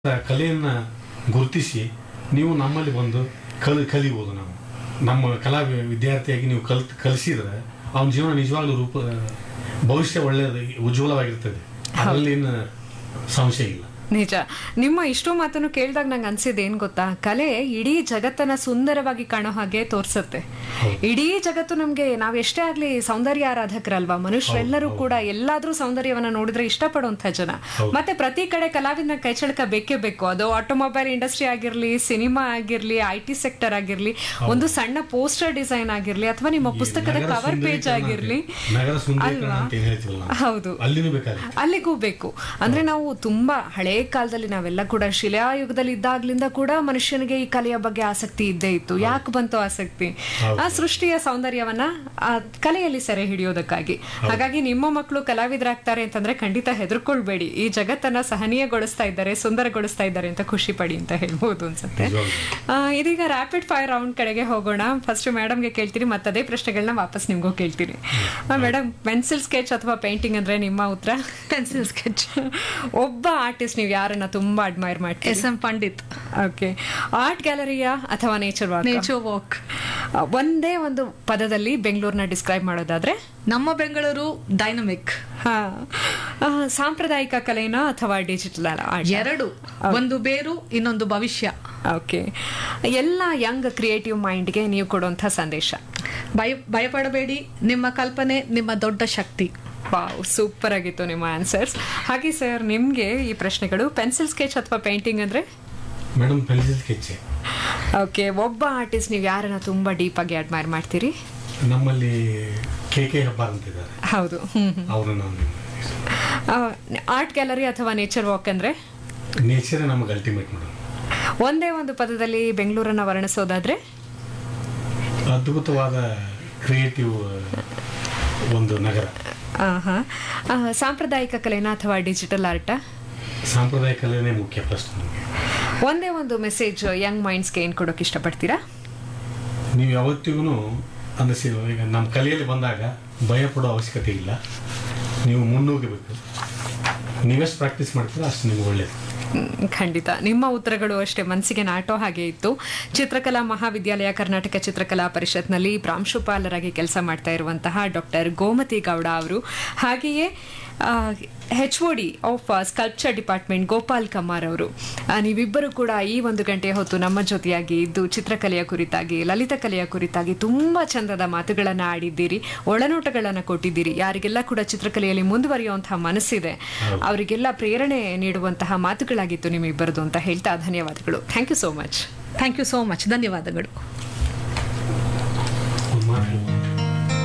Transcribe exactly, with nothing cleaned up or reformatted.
ಕಲೆಯನ್ನ ಗುರುತಿಸಿ ನೀವು ನಮ್ಮಲ್ಲಿ ಬಂದು ಕಲಿ ಕಲಿಬೋದು. ನಾವು ನಮ್ಮ ಕಲಾ ವಿದ್ಯಾರ್ಥಿಯಾಗಿ ನೀವು ಕಲ್ ಕಲಿಸಿದ್ರೆ ಅವನ ಜೀವನ ನಿಜವಾಗ್ಲೂ ರೂಪ ಭವಿಷ್ಯ ಒಳ್ಳೆಯದು ಉಜ್ವಲವಾಗಿರ್ತದೆ, ಅದರಲ್ಲಿ ಏನು ಸಂಶಯ ಇಲ್ಲ. ನಿಜ. ನಿಮ್ಮ ಇಷ್ಟು ಮಾತನ್ನು ಕೇಳಿದಾಗ ನಂಗೆ ಅನ್ಸಿದ್ದು ಏನ್ ಗೊತ್ತಾ, ಕಲೆ ಇಡೀ ಜಗತ್ತನ್ನ ಸುಂದರವಾಗಿ ಕಾಣೋ ಹಾಗೆ ತೋರ್ಸತ್ತೆ. ಇಡೀ ಜಗತ್ತು ನಮ್ಗೆ ನಾವ್ ಎಷ್ಟೇ ಆಗ್ಲಿ ಸೌಂದರ್ಯ ಆರಾಧಕರಲ್ವಾ, ಮನುಷ್ಯರೆಲ್ಲರೂ ಕೂಡ ಎಲ್ಲಾದ್ರೂ ಸೌಂದರ್ಯವನ್ನ ನೋಡಿದ್ರೆ ಇಷ್ಟಪಡುವಂತ ಜನ. ಮತ್ತೆ ಪ್ರತಿ ಕಡೆ ಕಲಾವಿದನ ಕೈಚಳಕ ಬೇಕೇ ಬೇಕು. ಅದು ಆಟೋಮೊಬೈಲ್ ಇಂಡಸ್ಟ್ರಿ ಆಗಿರ್ಲಿ, ಸಿನಿಮಾ ಆಗಿರ್ಲಿ, ಐ ಟಿ ಸೆಕ್ಟರ್ ಆಗಿರ್ಲಿ, ಒಂದು ಸಣ್ಣ ಪೋಸ್ಟರ್ ಡಿಸೈನ್ ಆಗಿರ್ಲಿ, ಅಥವಾ ನಿಮ್ಮ ಪುಸ್ತಕದ ಕವರ್ ಪೇಜ್ ಆಗಿರ್ಲಿ, ಅಲ್ವಾ? ಹೌದು, ಅಲ್ಲಿಗೂ ಬೇಕು. ಅಂದ್ರೆ ನಾವು ತುಂಬಾ ಹಳೆ ಕಾಲದಲ್ಲಿ ನಾವೆಲ್ಲ ಕೂಡ ಶಿಲಾಯುಗದಲ್ಲಿ ಇದ್ದಾಗ್ಲಿಂದ ಕೂಡ ಮನುಷ್ಯನಿಗೆ ಈ ಕಲೆಯ ಬಗ್ಗೆ ಆಸಕ್ತಿ ಇದ್ದೇ ಇತ್ತು. ಯಾಕೆ ಬಂತು ಆಸಕ್ತಿ? ಆ ಸೃಷ್ಟಿಯ ಸೌಂದರ್ಯವನ್ನ ಆ ಕಲೆಯಲ್ಲಿ ಸೆರೆ ಹಿಡಿಯೋದಕ್ಕಾಗಿ. ಹಾಗಾಗಿ ನಿಮ್ಮ ಮಕ್ಕಳು ಕಲಾವಿದರಾಗ್ತಾರೆ ಅಂತಂದ್ರೆ ಖಂಡಿತ ಹೆದರ್ಕೊಳ್ಬೇಡಿ. ಈ ಜಗತ್ತನ್ನ ಸಹನೀಯಗೊಳಿಸ್ತಾ ಇದ್ದಾರೆ, ಸುಂದರಗೊಳಿಸ್ತಾ ಇದ್ದಾರೆ ಅಂತ ಖುಷಿ ಪಡಿ ಅಂತ ಹೇಳ್ಬೋದು ಅನ್ಸುತ್ತೆ. ಇದೀಗ ರ್ಯಾಪಿಡ್ ಫೈರ್ ರೌಂಡ್ ಕಡೆಗೆ ಹೋಗೋಣ. ಫಸ್ಟ್ ಮೇಡಮ್ಗೆ ಕೇಳ್ತೀರಿ, ಮತ್ತೆ ಅದೇ ಪ್ರಶ್ನೆಗಳನ್ನ ವಾಪಸ್ ನಿಮ್ಗೂ ಕೇಳ್ತೀರಿ. ಮೇಡಮ್, ಪೆನ್ಸಿಲ್ ಸ್ಕೆಚ್ ಅಥವಾ ಪೇಂಟಿಂಗ್ ಅಂದ್ರೆ ನಿಮ್ಮ ಉತ್ತರ? Pencil sketch. ಒಬ್ಬ ಆರ್ಟಿಸ್ಟ್ ನೀವು ಯಾರನ್ನ ತುಂಬಾ ಅಡ್ಮೈರ್ ಮಾಡ್ತೀರಿ? S M Pandit. Okay. Art Galleria ಅಥವಾ ನೇಚರ್ ವಾಕ್? Nature walk. ಒಂದೇ ಒಂದು ಪದದಲ್ಲಿ ಬೆಂಗಳೂರನ್ನ ಡಿಸ್ಕ್ರೈಬ್ ಮಾಡೋದಾದ್ರೆ? ನಮ್ಮ ಬೆಂಗಳೂರು ಡೈನಮಿಕ್. ಹಾ. ಸಾಂಪ್ರದಾಯಿಕ ಕಲೆನಾ ಅಥವಾ ಡಿಜಿಟಲ್ ಆರ್ಟ್? ಎರಡು, ಒಂದು ಬೇರು, ಇನ್ನೊಂದು ಭವಿಷ್ಯ. ಓಕೆ. ಎಲ್ಲ ಯಂಗ್ ಕ್ರಿಯೇಟಿವ್ ಮೈಂಡ್ಗೆ ನೀವು ಕೊಡುವಂತ ಸಂದೇಶ? ಭಯ ಭಯಪಡಬೇಡಿ, ನಿಮ್ಮ ಕಲ್ಪನೆ ನಿಮ್ಮ ದೊಡ್ಡ ಶಕ್ತಿ. ವಾವ್, ಸೂಪರ್ ಆಗಿತ್ತು ನಿಮ್ಮ ಆನ್ಸರ್ಸ್. ಹಾಗೆ ಸರ್, ನಿಮ್ಗೆ ಈ ಪ್ರಶ್ನೆಗಳು. ಪೆನ್ಸಿಲ್ ಸ್ಕೆಚ್ ಅಥವಾ ಪೇಂಟಿಂಗ್ ಅಂದ್ರೆ? Madam, pencil sketch. ಓಕೆ. ಒಬ್ಬ ಆರ್ಟಿಸ್ಟ್ ನೀವು ಯಾರನ್ನ ತುಂಬಾ ಡೀಪ್ ಆಗಿ ಅಡ್ಮೈರ್ ಮಾಡ್ತೀರಿ? ನಮ್ಮಲ್ಲಿ ಕೆ ಕೆ ಹೆಬ್ಬಾರ್ ಅಂತಿದ್ದಾರೆ. ಹೌದು. ಅವರು ಆರ್ಟ್ ಗ್ಯಾಲರಿ ಅಥವಾ ನೇಚರ್ ವಾಕ್ ಅಂದ್ರೆ? ನೇಚರ್ ನಮಗೆ ಅಲ್ಟಿಮೇಟ್ ಮೇಡಮ್. ಒಂದೇ ಒಂದು ಪದದಲ್ಲಿ ಬೆಂಗಳೂರನ್ನ ವರ್ಣಿಸೋದಾದ್ರೆ? ಅದ್ಭುತವಾದ ಕ್ರಿಯೇಟಿವ್ ಒಂದು ನಗರ. ಸಾಂಪ್ರದಾಯಿಕ ಕಲೆನಾ ಅಥವಾ ಡಿಜಿಟಲ್ ಆರ್ಟ್? ಸಾಂಪ್ರದಾಯಿಕ ಕಲೆನೇ ಮುಖ್ಯ ಪ್ರಶ್ನೆ. ಒಂದೇ ಒಂದು ಮೆಸೇಜ್ ಯಂಗ್ ಮೈಂಡ್ಸ್ಗೆ ಏನು ಕೊಡೋಕೆ ಇಷ್ಟಪಡ್ತೀರಾ? ನೀವು ಯಾವತ್ತಿಗೂ ಅಂದ್ರೆ ಈಗ ನಮ್ಮ ಕಲೆಯಲ್ಲಿ ಬಂದಾಗ ಭಯ ಪಡೋ ಅವಶ್ಯಕತೆ ಇಲ್ಲ. ನೀವು ಮುನ್ನುಗ್ಗಬೇಕು. ನೀವೆಷ್ಟು ಪ್ರಾಕ್ಟೀಸ್ ಮಾಡ್ತೀರಾ ಅಷ್ಟು ನಿಮ್ಗೆ ಒಳ್ಳೇದು. ಖಂಡಿತ. ನಿಮ್ಮ ಉತ್ತರಗಳು ಅಷ್ಟೇ ಮನಸ್ಸಿಗೆ ನಾಟೋ ಹಾಗೆ ಇತ್ತು. ಚಿತ್ರಕಲಾ ಮಹಾವಿದ್ಯಾಲಯ, ಕರ್ನಾಟಕ ಚಿತ್ರಕಲಾ ಪರಿಷತ್ನಲ್ಲಿ ಪ್ರಾಂಶುಪಾಲರಾಗಿ ಕೆಲಸ ಮಾಡ್ತಾ ಇರುವಂತಹ ಡಾಕ್ಟರ್ ಗೋಮತಿ ಗೌಡ ಅವರು, ಹಾಗೆಯೇ ಹೆಚ್ O D of sculpture department Gopal Kumar ಅವರು, ನೀವಿಬ್ಬರು ಕೂಡ ಈ ಒಂದು ಗಂಟೆಯ ಹೊತ್ತು ನಮ್ಮ ಜೊತೆಯಾಗಿ ಇದ್ದು ಚಿತ್ರಕಲೆಯ ಕುರಿತಾಗಿ, ಲಲಿತ ಕಲೆಯ ಕುರಿತಾಗಿ ತುಂಬಾ ಚಂದದ ಮಾತುಗಳನ್ನು ಆಡಿದ್ದೀರಿ, ಒಳನೋಟಗಳನ್ನು ಕೊಟ್ಟಿದ್ದೀರಿ. ಯಾರಿಗೆಲ್ಲ ಕೂಡ ಚಿತ್ರಕಲೆಯಲ್ಲಿ ಮುಂದುವರಿಯುವಂತಹ ಮನಸ್ಸಿದೆ ಅವರಿಗೆಲ್ಲ ಪ್ರೇರಣೆ ನೀಡುವಂತಹ ಮಾತುಗಳಾಗಿತ್ತು ನಿಮ್ಮಿಬ್ಬರದು ಅಂತ ಹೇಳ್ತಾ ಧನ್ಯವಾದಗಳು. Thank you so much. Thank you so much. ಧನ್ಯವಾದಗಳು.